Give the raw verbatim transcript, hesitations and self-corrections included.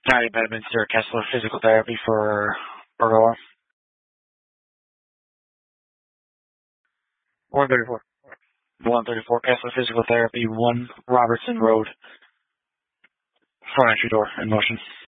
Hi, Bedminster Kessler Physical Therapy for Burglar. one thirty-four. one thirty-four Kessler Physical Therapy, one Robertson Road. Front entry door in motion.